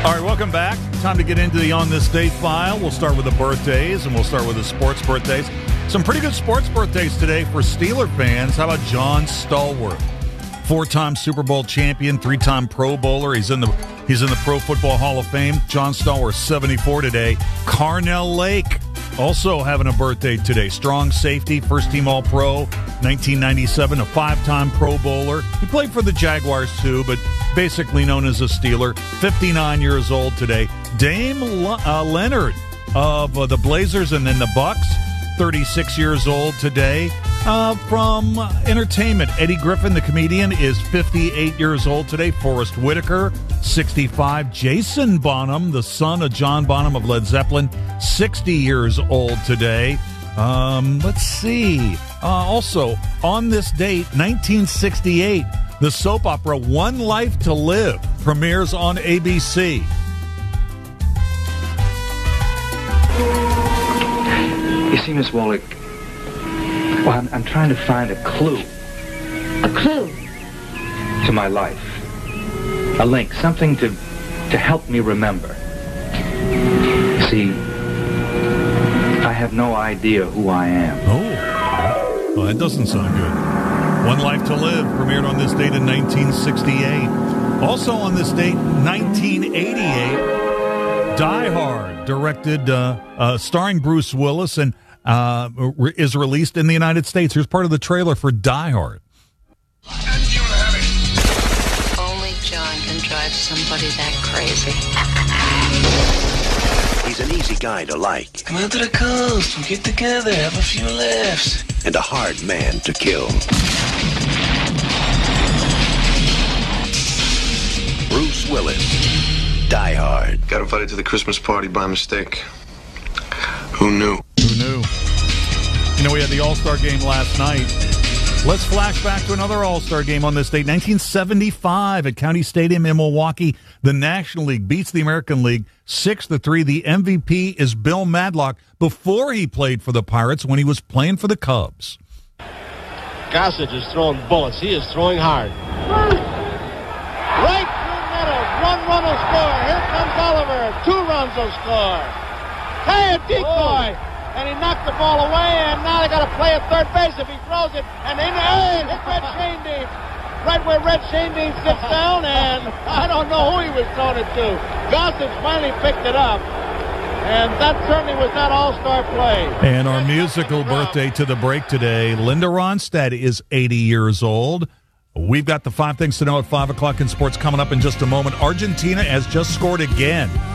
All right, welcome back. Time to get into the On This Day file. We'll start with the birthdays, and we'll start with the sports birthdays. Some pretty good sports birthdays today for Steeler fans. How about John Stallworth? 4-time Super Bowl champion, 3-time Pro Bowler. He's in the Pro Football Hall of Fame. John Stallworth, 74 today. Carnell Lake, also having a birthday today. Strong safety, first-team All-Pro, 1997, a 5-time Pro Bowler. He played for the Jaguars, too, but basically known as a Steeler. 59 years old today. Dame Leonard of the Blazers and then the Bucks, 36 years old today. From entertainment, Eddie Griffin, the comedian, is 58 years old today. Forrest Whitaker, 65. Jason Bonham, the son of John Bonham of Led Zeppelin, 60 years old today. Let's see. Also, on this date, 1968, the soap opera One Life to Live premieres on ABC. You see, Miss Wallach, well, I'm trying to find a clue. A clue? To my life. A link, something to help me remember. You see, I have no idea who I am. Oh, well, that doesn't sound good. One Life to Live premiered on this date in 1968. Also on this date, 1988, Die Hard, directed, starring Bruce Willis, and is released in the United States. Here's part of the trailer for Die Hard. Only John can drive somebody that crazy. He's an easy guy to like. Come out to the coast, we'll get together, have a few laughs. And a hard man to kill. Bruce Willis, Die Hard. Got invited to the Christmas party by mistake. Who knew? Who knew? You know, we had the All-Star game last night. Let's flash back to another All-Star game on this date. 1975 at County Stadium in Milwaukee. The National League beats the American League 6-3. The MVP is Bill Madlock before he played for the Pirates when he was playing for the Cubs. Gossage is throwing bullets. He is throwing hard. Right through middle. 1 run will score. Here comes Oliver. 2 runs will score. Hey, a decoy. And he knocked the ball away, and now they got to play at third base if he throws it. And hit Red Shanedean. Right where Red Shanedean sits down, and I don't know who he was throwing it to. Gossage finally picked it up. And that certainly was that all-star play. And our musical birthday to the break today, Linda Ronstadt is 80 years old. We've got the 5 things to know at 5 o'clock in sports coming up in just a moment. Argentina has just scored again.